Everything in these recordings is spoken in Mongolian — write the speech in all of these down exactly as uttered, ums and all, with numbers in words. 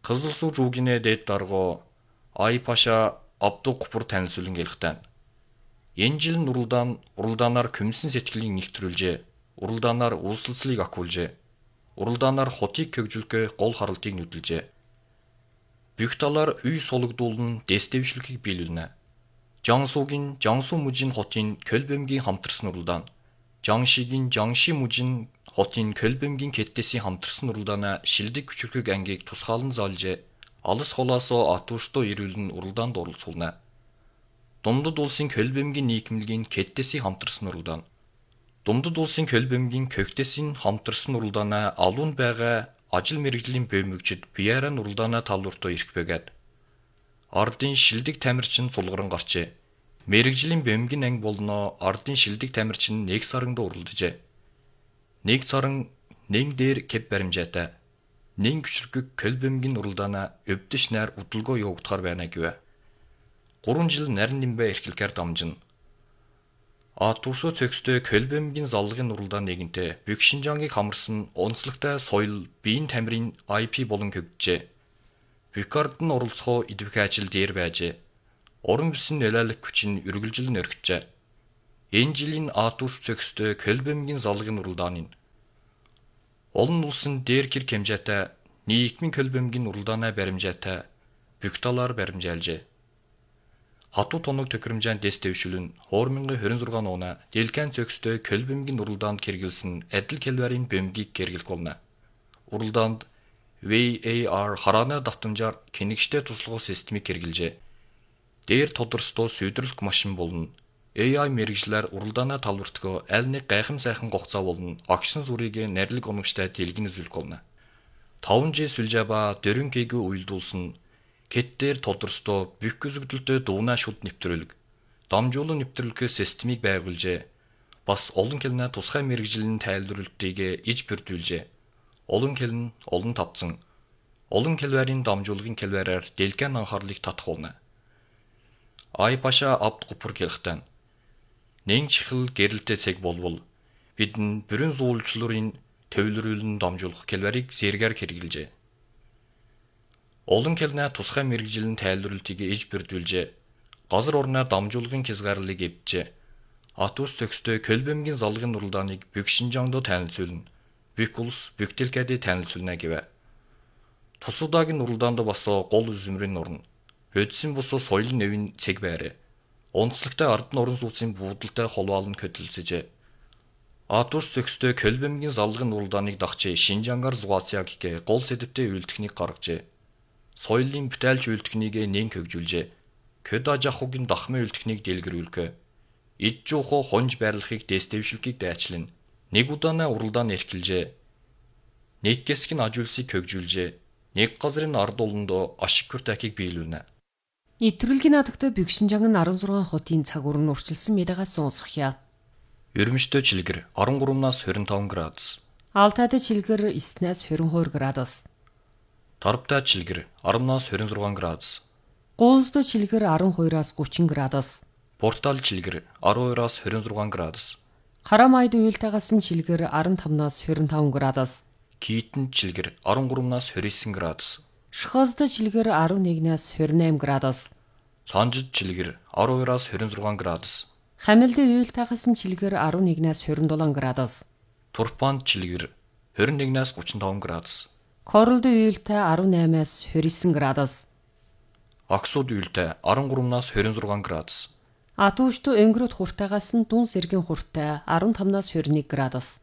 Kızılsu Cugine det dargo Ay Paşa Abdu Kupur tanilsülün gelixten. Енжилин урулдан урулданар күмсэн сэтгэлийн нэгтрүүлжээ. Урулданар улсалцлыг акуулжээ. Урулданар хотыг көгжүүлэхээ гол харалтыг нүдэлжээ. Бүх талаар үй сологдуулн дэстэвшлэгийг биелүүлнэ. Жансуугийн Жансуу мужийн хотын Көлбөмгийн хамтарсан урулдаан. Жаншигийн Жанши мужийн хотын Көлбөмгийн кэттесийн хамтарсан урулдаанаа шилдэг хүчрхэг ангийг тусгаалan заалжээ. Алыс холоосоо атуушдоо ирүүлэн урулдаанд оролцуулна. Думдад улсын Көлбөмгийн нийгэмлэгийн кэттесийн хамтарсан урулдаан. Думдад улсын Көлбөмгийн көгтесийн хамтарсан урулдаанаа алуун байгаа ажил мэргэжлийн бөмбөгчд биеэрэн урулдаанаа талууртаа ирэх бэгээд. Ардын шилдэг тамирчин сулгаран гарчээ. Мэргэжлийн бөмбөгийн анги болно ардын шилдэг тамирчин нэг саранд уралджээ. Нэг саран нэг дээр кэп баримжаатай. Нэг хүчрхэг Көлбөмгийн урулдаанаа өвдөж найр удалгоо явагдахаар байна гэвэ. Гурван жил нарийн нимбэ эрхлэхээр дамжин. Атуусо цэгстэй Көлбөмгийн заллагын урулдаан нэгэнтээ Бүх Шинжаангийг хамарсан онцлогтой соёл биеийн тамирын ай пи болон көгдөжээ. Бүхард нь оролцохоо идэвх ажил дээр байжээ. Уран бүсийн нөлөөлөх хүчин үргэлжлэн өргөжжээ. Энэ жилийн Атуус цэгстэй Көлбөмгийн заллагын урулдааны олон улсын дээр гэр хэмжээтэй нийгмийн Көлбөмгийн урулдаанаа баримжаатай бүх талаар баримжаалжээ. Хатуу тоног төхөөрөмжийн дэстэвшүүлэн хоормынгийн хорин зургаан уна дэлгэн цогстой Көлбөмгийн уралдаанд хэрэгэлсэн адил кэлварын бөмбөгийг хэрэглэх болно. Уралдаанд ви эй ар харааны давтамжаар кэнэгчтэй туслахуй системийг хэрэглэжээ. Дээр тодорсдоо сүйдрэлх машин болно. эй ай мэргэжлэр уралдаанаа талбартгоо аль нэг гайхам сайхан гогцоо болно. Агшин зүрийг нэрлэг уламжтай дэлгэн үзүүлэх болно. таван жи сүлжаба дөрвөн гээг уйлдуулсан Кэттээр тодорсдоо бүх гүзэгдэлтэй дуунаа шүд нэвтрүүлэг, дамжуулан нэвтрүүлэх системийг байгуулжээ. Бас олон кэлнэ тусгай мэргэжлийн тайлбарлалтыг иж бүрдүүлжээ. Олон кэлн олон тавцсан. Олон кэлварын дамжуулгын кэлвараар дэлгэн анхаарлыг татах болно. Ай Паша Абд Купур хэлэхдээ нэн чихэл гэрэлтэй цэг болвол бидэн бүрэн зуулчлалын төвлөрүүлэн дамжуулах кэлварыг зэргээр хэрэгжилжээ. Олон кэлнэ тусгай мэргэжлийн тайлбарлалтыг иж бүрдүүлжээ. Газар орноо дамжуулгын хязгаарлалыг эвджээ. Атуус цэгстэй Көлбөмгийн заллагын уралдааныг Бүх Шинжаангд танилцуулна. Бүх улс бүх дэлгэдэд танилцуулна гэвэ. Тусуудагийн уралдаанд бас гол үзмрийн орно. Хөдсөн бус соёлын нэвийн цэг байраа. Онцлогтой ард нуран сууцын буудалтай холбоолн хөдөлсөжээ. Атуус цэгстэй Көлбөмгийн заллагын уралдааныг дагчээ Шинжаангаар зугаацяг гэх гол сэдвтэй үйлдэхнийг гаргажээ. Соёлын бүтээлч үйлдэхнийг нэн хөгжүүлжээ. Көд аж ахуйн дахмын үйлдэхнийг дэлгэрүүлэв. Ид жуухо хонж байрлахыг дэстэвшлэхийг дайчлана. Нэг удаанаа уралдаан эрхэлжээ. Нэг гэсг нь аж үйлсийг хөгжүүлжээ. Нэг газрын ард олондоо ашиг хүртээхийг биелүүлнэ. Нэвтрүүлгийн наадагтай Бүх Шинжаан арван зургаан хотын цаг уран урчилсан медагаас сонсгоё. Өрмөштэй чилгэр арван гуравнаас хорин таван градус. Алтайтай чилгэр девятнаас хорин хоёр градус. Тарбтай чилгэр арванаас хорин зургаан градус. Гуулстай чилгэр арван хоёроос гучин градус. Портал чилгэр арван хоёроос хорин зургаан градус. Харамайд уйлтаагаас нь чилгэр арван тавнаас хорин таван градус. Кийтэн чилгэр арван гуравнаас хорин девять градус. Шхозтой чилгэр арван нэгнээс хорин восемь градус. Цанжид чилгэр арван хоёроос хорин зургаан градус. Хамилдын уйлтаагаас нь чилгэр арван нэгнээс хорин долоон градус. Турпанд чилгэр хорин нэгнээс гучин таван градус. Королдын уйлтай арван наймаас хорин девять градус. Аксууд уйлтай арван гуравнаас хорин зургаан градус. Атуушто өнгөрөт хуртаагаас нь Дүн сэргийн хуртай арван тавнаас хорин нэг градус.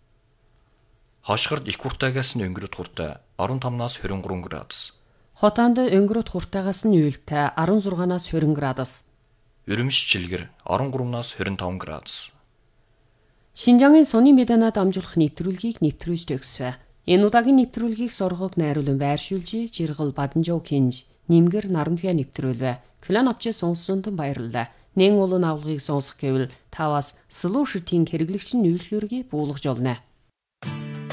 Хашгирд их хуртаагаас нь өнгөрөт хуртай арван тавнаас хорин гурван градус. Хотонд өнгөрөт хуртаагаас нь уйлтай арван зургаанаас хорин градус. Өрөмш чилгэр арван гуравнаас хорин таван градус. Шинжаангийн Сони меданаа дамжуулах нэвтрүүлгийг нэвтрүүлж төгсвэ. Энэ удаагийн нэвтрүүлгийг соргог найруулан байршуулжээ. Жиргал Баданжоо Кинж, Нимгэр Наранвя нэвтрүүлвэ. Клан авчи сонсонд баярлалаа. Нэн улын авлагыг сонсох гэвэл таваас слушертийн хэрэглэгч нь нүүслүргийг буулгаж олно.